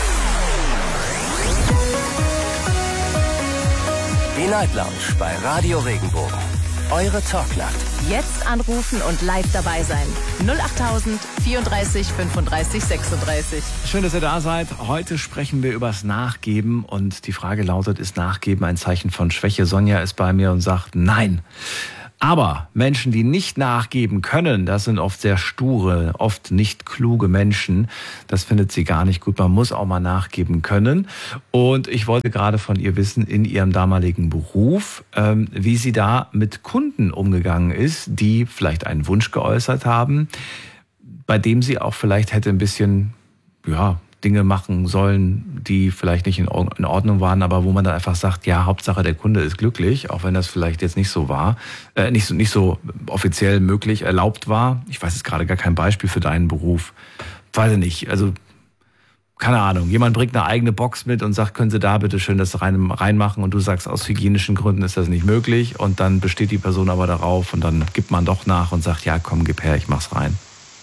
Die Night Lounge bei Radio Regenbogen. Eure Talknacht. Jetzt anrufen und live dabei sein. 08000 34 35 36. Schön, dass ihr da seid. Heute sprechen wir übers Nachgeben und die Frage lautet, ist Nachgeben ein Zeichen von Schwäche? Sonja ist bei mir und sagt nein. Aber Menschen, die nicht nachgeben können, das sind oft sehr sture, oft nicht kluge Menschen. Das findet sie gar nicht gut. Man muss auch mal nachgeben können. Und ich wollte gerade von ihr wissen, in ihrem damaligen Beruf, wie sie da mit Kunden umgegangen ist, die vielleicht einen Wunsch geäußert haben, bei dem sie auch vielleicht hätte ein bisschen, Dinge machen sollen, die vielleicht nicht in Ordnung waren, aber wo man dann einfach sagt, ja, Hauptsache der Kunde ist glücklich, auch wenn das vielleicht jetzt nicht so war, nicht so offiziell möglich, erlaubt war. Ich weiß jetzt gerade gar kein Beispiel für deinen Beruf. Weiß ich nicht, also keine Ahnung, jemand bringt eine eigene Box mit und sagt, können Sie da bitte schön das reinmachen, und du sagst, aus hygienischen Gründen ist das nicht möglich, und dann besteht die Person aber darauf und dann gibt man doch nach und sagt, ja komm, gib her, ich mach's rein.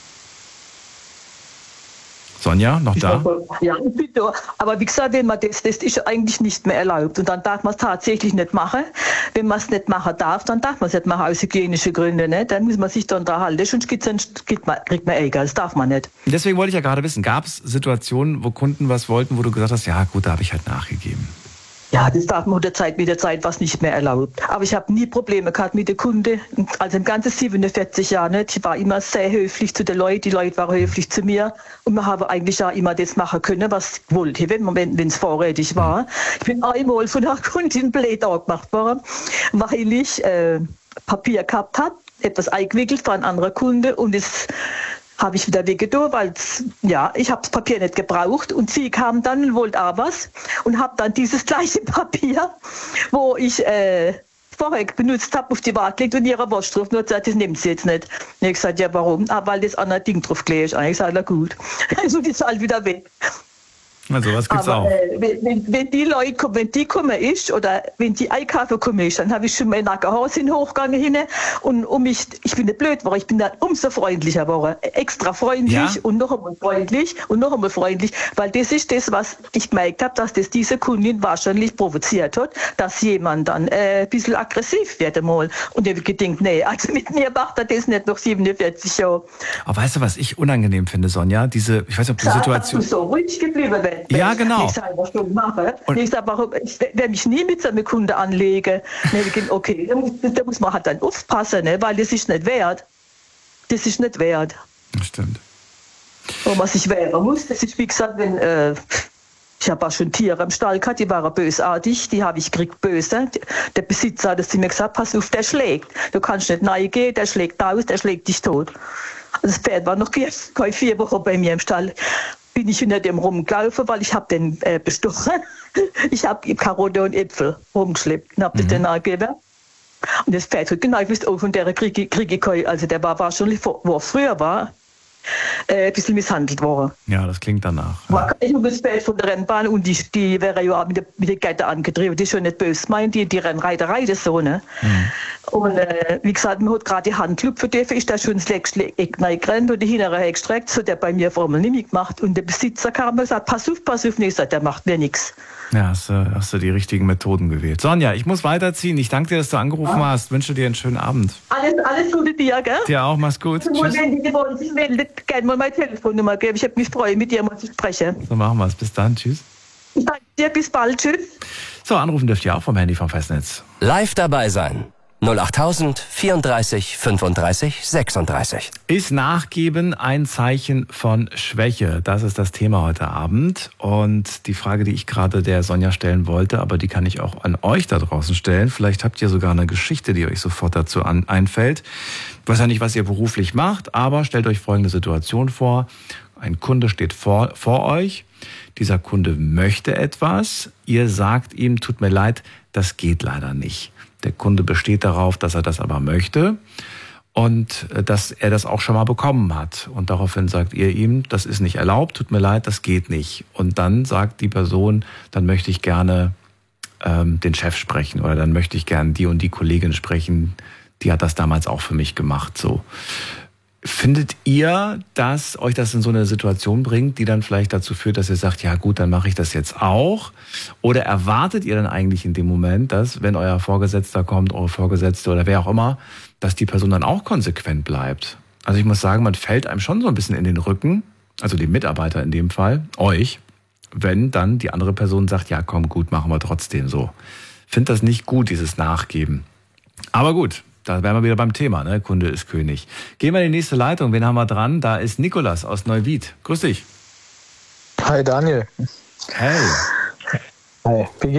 Sonja, noch da? Ja, bitte. Aber wie gesagt, wenn man das ist eigentlich nicht mehr erlaubt. Und dann darf man es tatsächlich nicht machen. Wenn man es nicht machen darf, dann darf man es nicht machen aus hygienischen Gründen. Ne? Dann muss man sich dann da halten, sonst kriegt man Ärger. Das darf man nicht. Deswegen wollte ich ja gerade wissen, gab es Situationen, wo Kunden was wollten, wo du gesagt hast, ja gut, da habe ich halt nachgegeben? Ja, das darf man mit der Zeit was nicht mehr erlaubt. Aber ich habe nie Probleme gehabt mit den Kunden. Also im ganzen 47 Jahren nicht. Ich war immer sehr höflich zu den Leuten. Die Leute waren höflich zu mir. Und wir haben eigentlich ja immer das machen können, was ich wollte, wenn es vorrätig war. Ich bin einmal von einer Kundin blöd angemacht worden, weil ich Papier gehabt habe, etwas eingewickelt von einem anderen Kunde, und es habe ich wieder weggetan, weil ich habe das Papier nicht gebraucht, und sie kam dann und wollte auch was und habe dann dieses gleiche Papier, wo ich vorher benutzt habe, auf die Waage gelegt und ihre Wurst drauf, und hat gesagt, das nimmt sie jetzt nicht. Und ich habe gesagt, ja warum? Weil das andere Ding drauf gelegt ist. Ich sage, na gut. Also die ist halt wieder weg. Also was gibt's auch. Wenn die Leute kommen, wenn die kommen ist, oder wenn die einkaufen kommen ist, dann habe ich schon mein Nackenhaus hochgegangen hin, und ich bin nicht blöd geworden, ich bin dann umso freundlicher geworden. Extra freundlich und noch einmal freundlich und noch einmal freundlich, weil das ist das, was ich gemerkt habe, dass das diese Kundin wahrscheinlich provoziert hat, dass jemand dann ein bisschen aggressiv wird einmal. Und ich habe gedacht, nee, also mit mir macht er das nicht nach 47 Jahren. Aber weißt du, was ich unangenehm finde, Sonja? Ich weiß nicht, ob die Situation... so ruhig geblieben werden. Ja, genau. Ich selber schon mache. Ich sage, ich werde mich nie mit so einem Kunden anlegen. Okay, da muss man halt dann aufpassen, ne? Weil das ist nicht wert. Das ist nicht wert. Das stimmt. Wo man sich wehren muss, das ist wie gesagt, wenn... ich habe auch schon Tiere im Stall gehabt, die waren bösartig, die habe ich gekriegt böse. Der Besitzer hat zu mir gesagt, pass auf, der schlägt. Du kannst nicht reingehen, der schlägt aus, der schlägt dich tot. Also das Pferd war noch keine 4 Wochen bei mir im Stall. Bin ich hinter dem rumgelaufen, weil ich habe den bestochen. Ich habe Karotte und Äpfel rumgeschleppt und habe das dann angegeben. Und das Pferd hat genau gewusst, von der kriege ich keine, also der war wahrscheinlich, wo er früher war, ein bisschen misshandelt worden. Ja, das klingt danach. Ja. Ich habe das Pferd von der Rennbahn, und die wäre ja auch mit der Kette angetrieben. Die ist schon nicht böse gemeint, die Rennreiterei, das so, ne? Und wie gesagt, man hat gerade die Hand lupfen dürfen, ist da schon das letzte Eck reingerannt und die hintere Eck gestreckt, so der bei mir Formel nicht mitgemacht. Und der Besitzer kam und gesagt, pass auf, und ich sagte, der macht mir nichts. Ja, hast du die richtigen Methoden gewählt. Sonja, ich muss weiterziehen. Ich danke dir, dass du angerufen hast. Wünsche dir einen schönen Abend. Alles Gute dir, gell? Dir auch, mach's gut. Tschüss. Wenn die wollen sich melden, gerne mal meine Telefonnummer geben. Ich habe mich freut, mit dir mal zu sprechen. So machen wir es. Bis dann. Tschüss. Danke dir, bis bald. Tschüss. So, anrufen dürft ihr auch vom Handy vom Festnetz. Live dabei sein. 08000 34 35 36. Ist Nachgeben ein Zeichen von Schwäche? Das ist das Thema heute Abend. Und die Frage, die ich gerade der Sonja stellen wollte, aber die kann ich auch an euch da draußen stellen. Vielleicht habt ihr sogar eine Geschichte, die euch sofort dazu einfällt. Ich weiß ja nicht, was ihr beruflich macht, aber stellt euch folgende Situation vor. Ein Kunde steht vor euch. Dieser Kunde möchte etwas. Ihr sagt ihm, tut mir leid, das geht leider nicht. Der Kunde besteht darauf, dass er das aber möchte und dass er das auch schon mal bekommen hat. Und daraufhin sagt ihr ihm, das ist nicht erlaubt, tut mir leid, das geht nicht. Und dann sagt die Person, dann möchte ich gerne den Chef sprechen oder dann möchte ich gerne die und die Kollegin sprechen, die hat das damals auch für mich gemacht. So. Findet ihr, dass euch das in so eine Situation bringt, die dann vielleicht dazu führt, dass ihr sagt, ja gut, dann mache ich das jetzt auch? Oder erwartet ihr dann eigentlich in dem Moment, dass, wenn euer Vorgesetzter kommt, eure Vorgesetzte oder wer auch immer, dass die Person dann auch konsequent bleibt? Also ich muss sagen, man fällt einem schon so ein bisschen in den Rücken, also dem Mitarbeiter in dem Fall, euch, wenn dann die andere Person sagt, ja komm, gut, machen wir trotzdem so. Finde das nicht gut, dieses Nachgeben. Aber gut. Da wären wir wieder beim Thema, ne? Kunde ist König. Gehen wir in die nächste Leitung. Wen haben wir dran? Da ist Nikolas aus Neuwied. Grüß dich. Hi Daniel. Hey. Hi. Wie